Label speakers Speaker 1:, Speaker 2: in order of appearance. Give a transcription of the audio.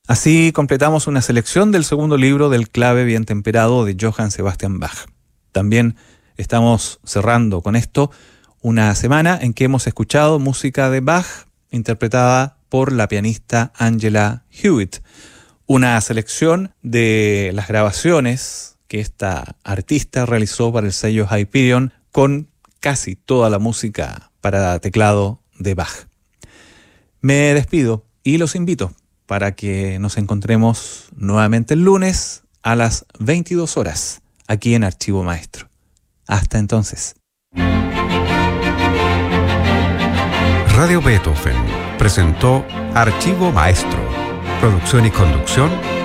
Speaker 1: Así completamos una selección del segundo libro del clave bien temperado de Johann Sebastian Bach. También estamos cerrando con esto una semana en que hemos escuchado música de Bach interpretada por la pianista Angela Hewitt. Una selección de las grabaciones que esta artista realizó para el sello Hyperion con casi toda la música para teclado de Bach. Me despido y los invito para que nos encontremos nuevamente el lunes a las 22 horas aquí en Archivo Maestro. Hasta entonces.
Speaker 2: Radio Beethoven presentó Archivo Maestro. Producción y conducción,